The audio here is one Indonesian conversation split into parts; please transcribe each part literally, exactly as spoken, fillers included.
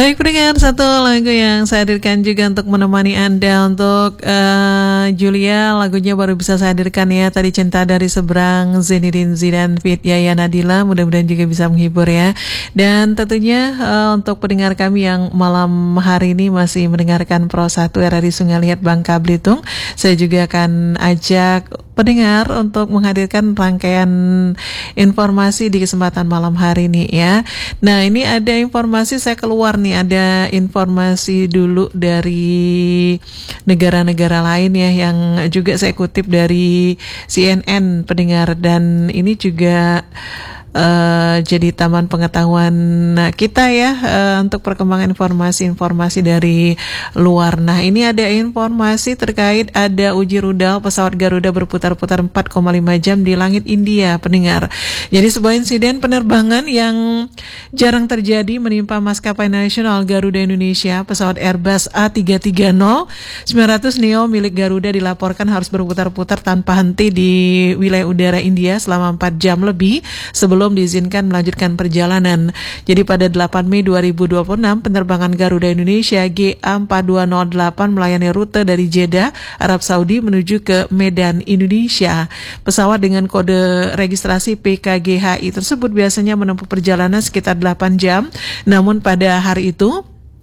Baik pendengar, satu lagu yang saya hadirkan juga untuk menemani Anda. Untuk uh, Julia, lagunya baru bisa saya hadirkan ya. Tadi Cinta Dari Seberang, Zinedine Zidane feat Yaya Nadila. Mudah-mudahan juga bisa menghibur ya. Dan tentunya uh, untuk pendengar kami yang malam hari ini masih mendengarkan Pro satu R R I Sungai Liat Bangka Belitung, saya juga akan ajak pendengar untuk menghadirkan rangkaian informasi di kesempatan malam hari ini ya. Nah, ini ada informasi, saya keluar nih, ada informasi dulu dari negara-negara lain ya, yang juga saya kutip dari C N N pendengar, dan ini juga Uh, jadi taman pengetahuan kita ya, uh, untuk perkembangan informasi-informasi dari luar. Nah, ini ada informasi terkait ada uji rudal pesawat Garuda berputar-putar empat koma lima jam di langit India pendengar. Jadi sebuah insiden penerbangan yang jarang terjadi menimpa maskapai nasional Garuda Indonesia. Pesawat Airbus A tiga tiga nol sembilan ratus Neo milik Garuda dilaporkan harus berputar-putar tanpa henti di wilayah udara India selama empat jam lebih sebelum diizinkan melanjutkan perjalanan. Jadi pada delapan Mei dua ribu dua puluh enam, penerbangan Garuda Indonesia G A empat dua nol delapan melayani rute dari Jeddah, Arab Saudi menuju ke Medan, Indonesia. Pesawat dengan kode registrasi P K G H I tersebut biasanya menempuh perjalanan sekitar delapan jam, namun pada hari itu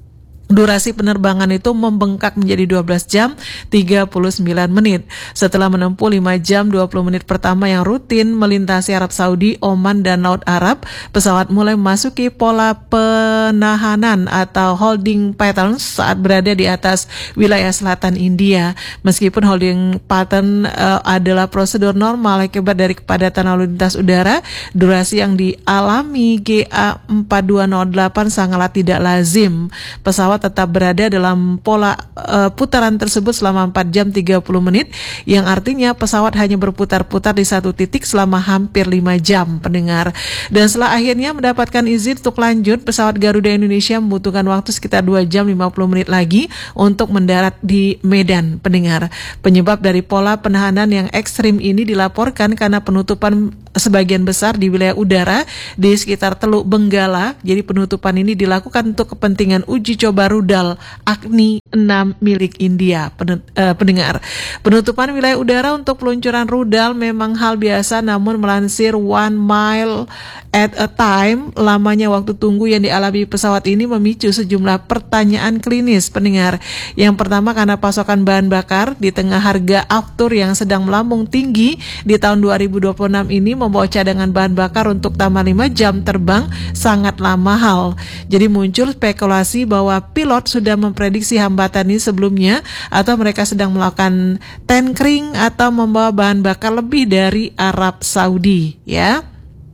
durasi penerbangan itu membengkak menjadi dua belas jam tiga puluh sembilan menit. Setelah menempuh lima jam dua puluh menit pertama yang rutin melintasi Arab Saudi, Oman, dan Laut Arab, pesawat mulai memasuki pola penahanan atau holding pattern saat berada di atas wilayah selatan India. Meskipun holding pattern uh, adalah prosedur normal akibat dari kepadatan lalu lintas udara, durasi yang dialami G A empat dua nol delapan sangatlah tidak lazim. Pesawat tetap berada dalam pola uh, putaran tersebut selama empat jam tiga puluh menit, yang artinya pesawat hanya berputar-putar di satu titik selama hampir lima jam pendengar. Dan setelah akhirnya mendapatkan izin untuk lanjut, pesawat Garuda Indonesia membutuhkan waktu sekitar dua jam lima puluh menit lagi untuk mendarat di Medan pendengar. Penyebab dari pola penahanan yang ekstrim ini dilaporkan karena penutupan sebagian besar di wilayah udara di sekitar Teluk Benggala. Jadi penutupan ini dilakukan untuk kepentingan uji coba rudal Agni enam milik India pendengar. Penutupan wilayah udara untuk peluncuran rudal memang hal biasa, namun melansir One Mile at a Time, lamanya waktu tunggu yang dialami pesawat ini memicu sejumlah pertanyaan klinis pendengar. Yang pertama, karena pasokan bahan bakar di tengah harga aftur yang sedang melambung tinggi di tahun dua ribu dua puluh enam ini membawa cadangan bahan bakar untuk tambah lima jam terbang sangatlah mahal. Jadi muncul spekulasi bahwa pilot sudah memprediksi hambatan ini sebelumnya, atau mereka sedang melakukan tankering atau membawa bahan bakar lebih dari Arab Saudi ya.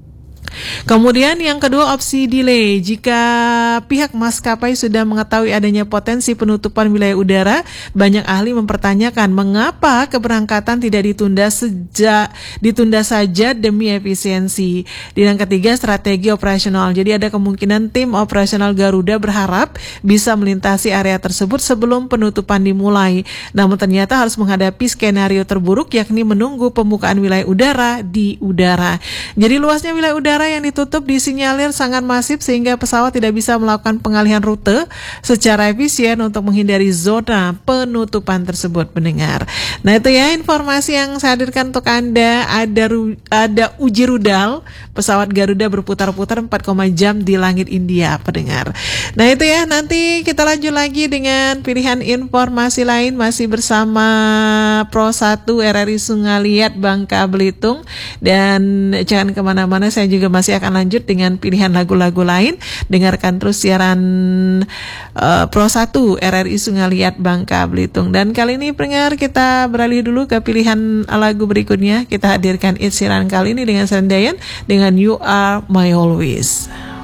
Kemudian yang kedua, opsi delay. Jika pihak maskapai sudah mengetahui adanya potensi penutupan wilayah udara, banyak ahli mempertanyakan mengapa keberangkatan tidak ditunda sejak ditunda saja demi efisiensi. Dan yang ketiga, strategi operasional. Jadi ada kemungkinan tim operasional Garuda berharap bisa melintasi area tersebut sebelum penutupan dimulai. Namun ternyata harus menghadapi skenario terburuk, yakni menunggu pembukaan wilayah udara di udara. Jadi luasnya wilayah udara yang ditutup disinyalir sangat masif sehingga pesawat tidak bisa melakukan pengalihan rute secara efisien untuk menghindari zona penutupan tersebut pendengar. Nah, itu ya informasi yang saya hadirkan untuk Anda. Ada ada uji rudal pesawat Garuda berputar-putar empat jam di langit India pendengar. Nah, itu ya, nanti kita lanjut lagi dengan pilihan informasi lain masih bersama Pro satu R R I Sungai Liat Bangka Belitung. Dan jangan kemana-mana, saya juga masih akan lanjut dengan pilihan lagu-lagu lain. Dengarkan terus siaran uh, Pro satu R R I Sungai Liat Bangka Belitung. Dan kali ini pendengar, kita beralih dulu ke pilihan lagu berikutnya. Kita hadirkan Ed Sheeran kali ini dengan Sandayan dengan You Are My Always.